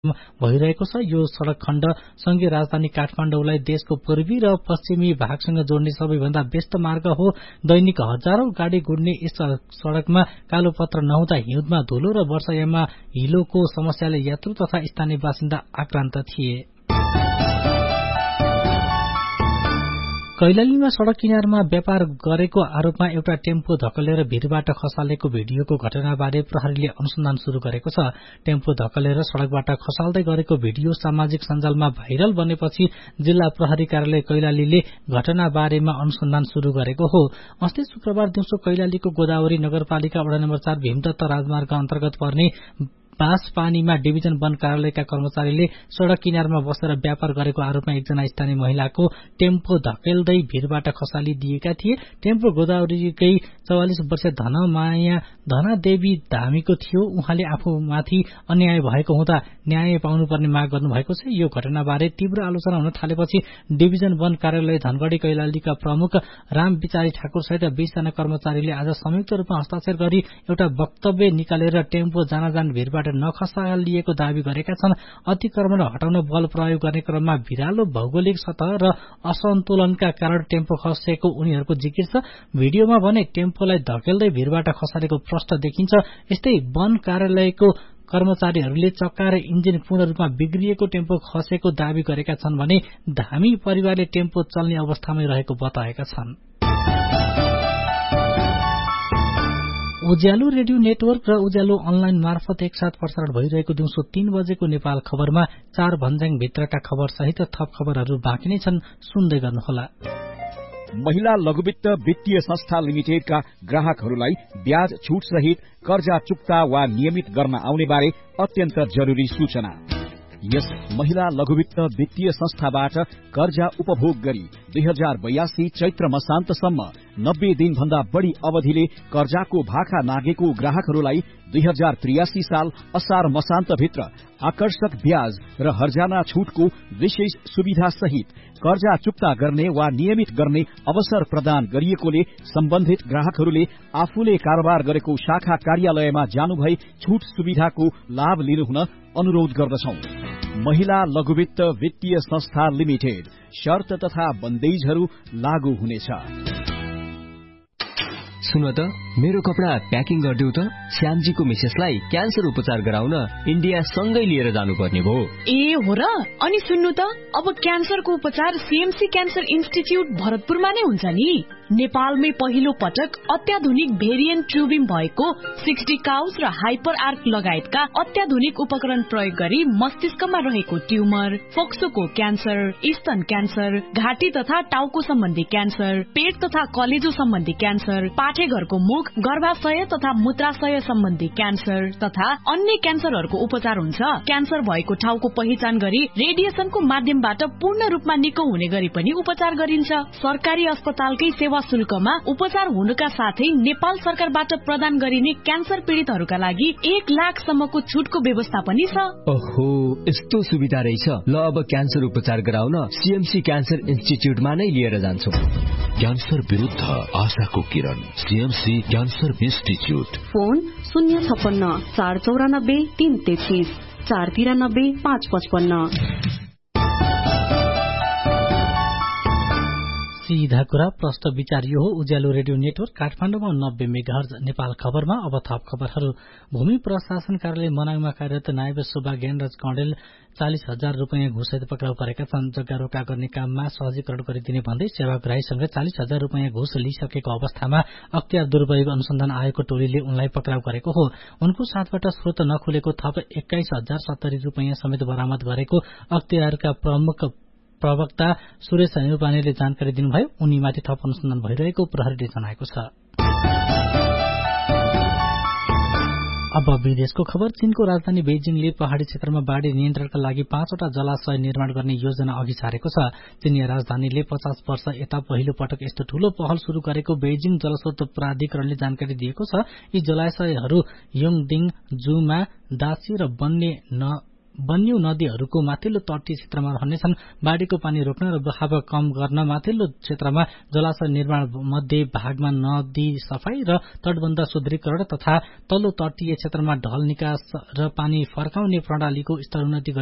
भइरहेको छ। यो सड़क खण्ड संघीय राजधानी काठमाडौँलाई देशको पूर्वी र पश्चिमी भागसँग जोड्ने सबैभन्दा व्यस्त मार्ग हो। दैनिक हजारौं गाड़ी गुड्ने यस सड़कमा कालोपत्र नहुँदा हिउँदमा धुलो र वर्षायाममा हिलोको समस्याले यात्रु तथा स्थानीय बासिन्दा आक्रान्त थिए। कैलालीमा सड़क किनारमा व्यापार गरेको आरोपमा एउटा टेम्पो धक्कलेर भिरबाट खसालेको भिडियोको घटनाबारे प्रहरीले अनुसन्धान शुरू गरेको छ। टेम्पो धक्कलेर सड़कबाट खसाल्दै गरेको भिडियो सामाजिक सञ्जालमा भाइरल बनेपछि जिल्ला प्रहरी कार्यालय कैलालीले घटनाबारेमा अनुसन्धान शुरू गरेको हो। अस्ति शुक्रबार दिउँसो कैलालीको गोदावरी नगरपालिका वडा नम्बर 4 भीमदत्त राजमार्ग अन्तर्गत पर्ने बाँसपानीमा डिभिजन वन कार्यालयका कर्मचारीले सड़क किनारमा बसेर व्यापार गरेको आरोपमा एकजना स्थानीय महिलाको टेम्पो धकेल्दै भिरबाट खसालिदिएका थिए। टेम्पो गोदावरीकै 44 वर्षीय धनादेवी धामीको थियो। उहाँले आफूमाथि अन्याय भएको हुँदा न्याय पाउनुपर्ने माग गर्नुभएको छ। यो घटनाबारे तीव्र आलोचना हुन थालेपछि डिभिजन वन कार्यालय धनगढ़ी कैलालीका प्रमुख राम विचारी ठाकुर सहित 20 जना कर्मचारीले आज संयुक्त रूपमा हस्ताक्षर गरी एउटा वक्तव्य निकालेर टेम्पो जानाजान भिरबाट नखसालिएको दावी गरेका छन्। अतिक्रमण हटाउन बल प्रयोग गर्ने क्रममा भिरालो भौगोलिक सतह र असन्तुलनका कारण टेम्पो खसेको उनीहरूको जिकिर छ। भिडियोमा भने टेम्पोलाई धकेल्दै भिरबाट खसालेको प्रष्ट देखिन्छ। यस्तै वन कार्यालयको कर्मचारीहरूले चक्का र इन्जिन पूर्ण रूपमा बिग्रिएको टेम्पो खसेको दावी गरेका छन् भने धामी परिवारले टेम्पो चल्ने अवस्थामै रहेको बताएका छन्। उज्यालो रेडियो नेटवर्क र उज्यालो अनलाइन मार्फत एकसाथ प्रसारण भइरहेको दिउँसो 3 बजेको नेपाल खबरमा 4 भन्ज्याङ भित्रका खबर सहित थप खबरहरू बाँकी नै छन्, सुन्दै गर्नुहोला। महिला लघुवित्त वित्तीय संस्था लिमिटेडका ग्राहकहरूलाई ब्याज छुट सहित कर्जा चुक्ता वा नियमित गर्न आउने बारे अत्यन्त जरुरी सूचना। यस महिला लघुवित्त वित्तीय संस्थाबाट कर्जा उपभोग गरी 2082 चैत्र मसान्तसम्म 90 दिन भन्दा बढ़ी अवधिले कर्जाको भाका नागेको ग्राहकहरूलाई 2083 साल असार मसान्त भित्र आकर्षक ब्याज र हर्जाना छुटको विशेष सुविधा सहित कर्जा चुक्ता गर्ने वा नियमित गर्ने अवसर प्रदान गरिएकोले सम्बन्धित ग्राहकहरूले आफूले कारोबार गरेको शाखा कार्यालयमा जानुभई छुट सुविधाको लाभ लिनुहुन अनुरोध गर्दछौं। महिला लघुवित्त वित्तीय संस्था लिमिटेड, शर्त तथा बन्देजहरू लागू हुनेछ। सुन त, मेरो कपडा प्याकिङ गरिदेऊ त। श्यामजीको मिसेसलाई क्यान्सर उपचार गराउन इन्डिया सँगै लिएर जानुपर्ने भयो। ए हो र? अनि सुन्नु त, अब क्यान्सरको उपचार सीएमसी क्यान्सर इन्स्टिच्युट भरतपुरमा नै हुन्छ नि। नेपालमै पहिलो पटक अत्याधुनिक भेरिएन्ट ट्युबिङ भएको 60 काउस र हाइपर आर्क लगायतका अत्याधुनिक उपकरण प्रयोग गरी मस्तिष्कमा रहेको ट्युमर, फोक्सोको क्यान्सर, स्तन क्यान्सर, घाँटी तथा टाउको सम्बन्धी क्यान्सर, पेट तथा कलेजो सम्बन्धी क्यान्सर, पाठेघरको मुख, गर्भाशय तथा मूत्राशय सम्बन्धी क्यान्सर तथा अन्य क्यान्सरहरूको उपचार हुन्छ। क्यान्सर भएको ठाउँको पहिचान गरी रेडिएसनको माध्यमबाट पूर्ण रूपमा निको हुने गरी पनि उपचार गरिन्छ। सरकारी अस्पतालकै सेवा शुल्कमा उपचार हुनुका साथै नेपाल सरकारबाट प्रदान गरिने क्यान्सर पीड़ितहरूका लागि 1 लाखसम्मको छुटको व्यवस्था पनि छ। ओहो, यस्तो सुविधा रहेछ। ल, अब क्यान्सर उपचार गराउन सीएमसी क्यान्सर इन्स्टिच्युटमा नै लिएर जान्छु। क्यान्सर विरुद्ध आशाको किरण, सीएमसी क्यान्सर इन्स्टिच्युट। फोन 056 494 333 493 555। सीधा कुरा प्रश्न विचार यो हो। उज्यालो रेडियो नेटवर्क काठमाडौँमा 90 मेगाहर्ज। नेपाल खबरमा अब थप खबरहरू। भूमि प्रशासन कार्यालय मनाङमा कार्यरत नायब सुब्बा ज्ञानराज कणेल 40,000 रुपियाँ घुससहित पक्राउ परेका छन्। जग्गा रोका गर्ने काममा सहजीकरण गरिदिने भन्दै सेवाग्राहीसँग 40,000 रुपियाँ घुस लिइसकेको अवस्थामा अख्तियार दुरूपयोग अनुसन्धान आयोगको टोलीले उनलाई पक्राउ गरेको हो। उनको साथबाट स्रोत नखुलेको थप 21,070 रुपियाँ समेत बरामद गरेको अख्तियारका प्रमुख प्रवक्ता सुरेश निरूपानेले जानकारी दिनुभयो। उनीमाथि थप अनुसन्धान भइरहेको प्रहरीले जनाएको छ। अब विदेशको खबर। चीनको राजधानी बेजिङले पहाड़ी क्षेत्रमा बाढ़ी नियन्त्रणका लागि 5वटा जलाशय निर्माण गर्ने योजना अघि सारेको छ। चीनिया राजधानीले 50 वर्ष यता पहिलो पटक यस्तो ठूलो पहल शुरू गरेको बेजिङ जलस्रोत प्राधिकरणले जानकारी दिएको छ। यी जलाशयहरू योङडिङ, जुमा, दासी र बन्ने बन्यु नदीहरूको माथिल्लो तटीय क्षेत्रमा रहनेछन्। बाढ़ीको पानी रोक्न र बहाव कम गर्न माथिल्लो क्षेत्रमा जलाशय निर्माण मध्ये भागमा नदी सफाई र तटबन्ध सुदृढीकरण तथा तल्लो तटीय क्षेत्रमा ढल निकास र पानी फर्काउने प्रणालीको स्तरोन्नति